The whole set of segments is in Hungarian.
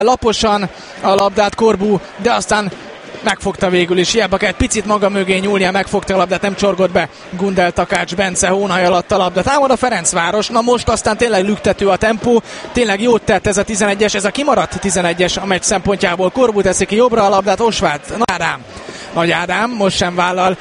laposan a labdát Corbu, de aztán megfogta végül is, hiába kellett picit maga mögé nyúlnia, megfogta a labdát, nem csorgott be Gundel Takács Bence hónaj alatt a labda. Támad a Ferencváros, na most aztán tényleg lüktető a tempó, tényleg jót tett ez a 11-es, ez a kimaradt 11-es a meccs szempontjából. Corbu teszi ki jobbra a labdát, Osváth, Nagy Ádám most sem vállal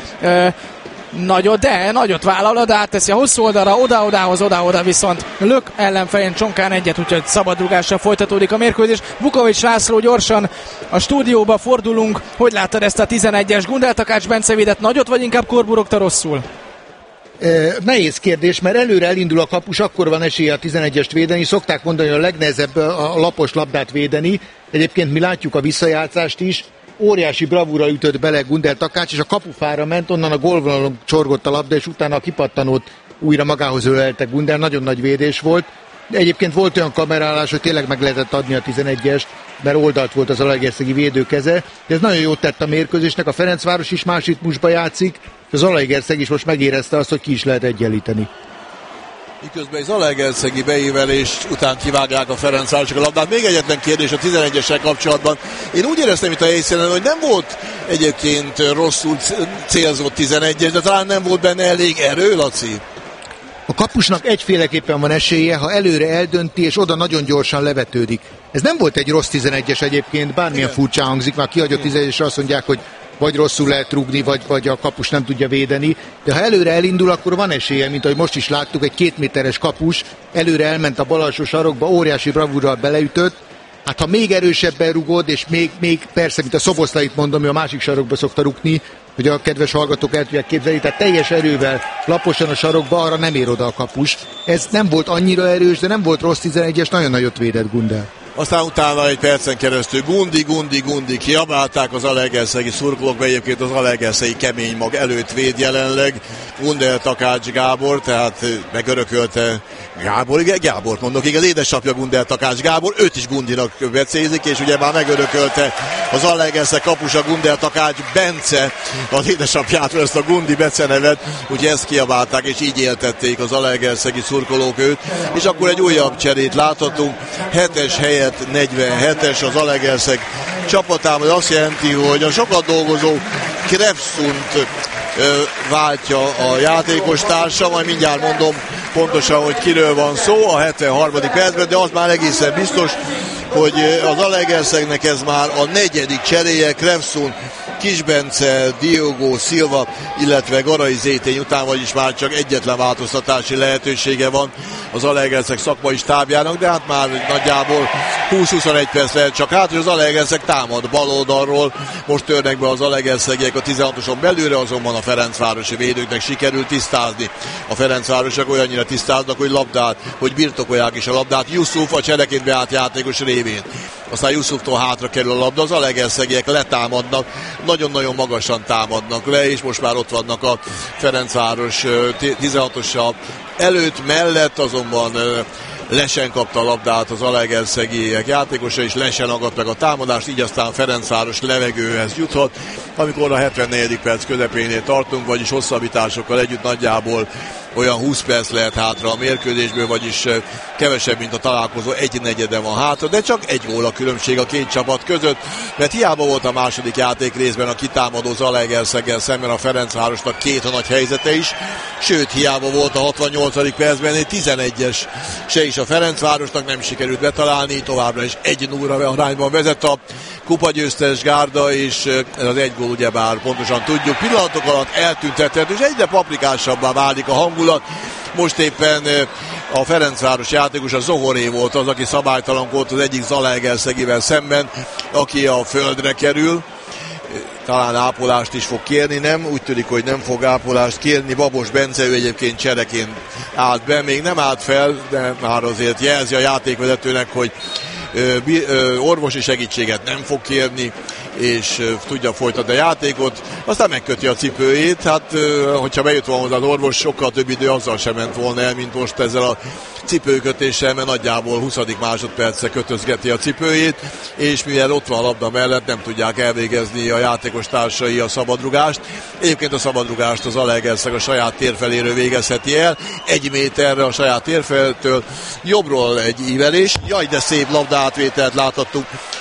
nagyot vállal, de átteszi a hosszú oldalra, oda-oda viszont lök ellenfején Csonkán egyet, úgyhogy szabadrugással folytatódik a mérkőzés. Vukovics László, gyorsan a stúdióba fordulunk. Hogy láttad ezt a 11-es? Gundel Takács Bence védett nagyot, vagy inkább Corbu rögte rosszul? Nehéz kérdés, mert előre elindul a kapus, akkor van esélye a 11-est védeni. Szokták mondani, hogy a legnehezebb a lapos labdát védeni. Egyébként mi látjuk a visszajátszást is. Óriási bravúra ütött bele Gundel Takács, és a kapufára ment, onnan a gólvonalon csorgott a labda, és utána a kipattanót újra magához ölelte Gundel. Nagyon nagy védés volt. De egyébként volt olyan kamerálás, hogy tényleg meg lehetett adni a 11-est, mert oldalt volt az zalaegerszegi védőkeze. De ez nagyon jót tett a mérkőzésnek, a Ferencváros is más ritmusba játszik, és az Zalaegerszeg is most megérezte azt, hogy ki is lehet egyenlíteni. Miközben egy zalaegerszegi beívelés után kivágják a Ferencvárosok a labdát. Még egyetlen kérdés a 11-essel kapcsolatban. Én úgy éreztem itt a helyszínen, hogy nem volt egyébként rosszul célzott 11-es, de talán nem volt benne elég erő, Laci? A kapusnak egyféleképpen van esélye, ha előre eldönti, és oda nagyon gyorsan levetődik. Ez nem volt egy rossz 11-es egyébként, bármilyen furcsán hangzik, már kihagyott 11-esre azt mondják, hogy vagy rosszul lehet rúgni, vagy a kapus nem tudja védeni, de ha előre elindul, akkor van esélye, mint ahogy most is láttuk, egy 2 méteres kapus előre elment a bal alsó sarokba, óriási bravúrral beleütött. Hát ha még erősebben rugod, és még persze, mint a Szoboszlait mondom, hogy a másik sarokba szokta rúgni, hogy a kedves hallgatók el tudják képzelni, tehát teljes erővel, laposan a sarokba, arra nem ér oda a kapus. Ez nem volt annyira erős, de nem volt rossz 11-es, nagyon nagyot védett Gundel. Aztán utána egy percen keresztül Gundi kiabálták az zalaegerszegi szurkolók, be egyébként az zalaegerszegi kemény mag előtt véd jelenleg Gundel Takács Gábor, tehát megörökölte Gábort mondok, igaz, édesapja Gundel Takács Gábor, őt is Gundinak becézik, és ugye már megörökölte az Zalaegerszeg kapusa Gundel Takács Bence az édesapjától ezt a Gundi becenevet, úgyhogy ezt kiabálták, és így éltették az zalaegerszegi szurkolók őt, és akkor egy újabb cserét láthatunk, 7-es helyett 47-es az Zalaegerszeg csapatában, azt jelenti, hogy a sokat dolgozó Krefszunt váltja a játékos társa, majd mindjárt mondom pontosan, hogy kiről van szó a 73. percben, de az már egészen biztos, hogy az Zalaegerszegnek ez már a 4. cseréje, Krefsun, Kisbence, Diogo Silva, illetve Garai Zétény után, vagyis már csak egyetlen változtatási lehetősége van az Zalaegerszeg szakmai stábjának, de hát már nagyjából 20-21 perc lehet csak hát, hogy az Zalaegerszeg támad bal oldalról, most törnek be az zalaegerszegiek a 16-oson belőle, azonban a ferencvárosi védőknek sikerült tisztázni. A ferencvárosok olyannyira tisztáznak, hogy birtokolják is a labdát Yusuf a csereként beállt játékos révén. Aztán Yusuftól hátra kerül a labda, az zalaegerszegiek letámadnak, nagyon-nagyon magasan támadnak le, és most már ott vannak a Ferencváros 16-osa előtt, mellett, azonban Lesen kapta a labdát az zalaegerszegiek játékosa, és Lesen agadt meg a támadást, így aztán Ferencváros levegőhez juthat, amikor a 74. perc közepénél tartunk, vagyis hosszabbításokkal együtt nagyjából olyan 20 perc lehet hátra a mérkőzésből, vagyis kevesebb, mint a találkozó, 1/4 van hátra, de csak egy gól a különbség a két csapat között, mert hiába volt a második játék részben a kitámadó Zalaegerszeggel szemben a Ferencvárosnak 2 nagy helyzete is, sőt hiába volt a 68. percben egy 11-es se is a Ferencvárosnak, nem sikerült betalálni, továbbra is 1-0 arányban vezet a kupagyőztes gárda, és ez az egy gól ugyebár pontosan tudjuk, pillanatok alatt eltüntetett, és egyre paprikásabbá válik a hangulat. Most éppen a Ferencváros játékos, a Zohoré volt az, aki szabálytalankodott az egyik Zalaegerszegivel szemben, aki a földre kerül. Talán ápolást is fog kérni, nem? Úgy tűnik, hogy nem fog ápolást kérni. Babos Bence, ő egyébként csereként állt be, még nem állt fel, de már azért jelzi a játékvezetőnek, hogy orvosi segítséget nem fog kérni, és tudja folytatni a játékot, aztán megköti a cipőjét, hát hogyha bejött volna az orvos, sokkal több idő azzal sem ment volna el, mint most ezzel a cipőkötéssel, mert nagyjából 20. másodperce kötözgeti a cipőjét, és mivel ott van a labda mellett, nem tudják elvégezni a játékos társai a szabadrugást. Egyébként a szabadrugást az Zalaegerszeg a saját térfeléről végezheti el, 1 méterre a saját térfeltől, jobbról egy ívelés, jaj de szép labdaátvételt láthattuk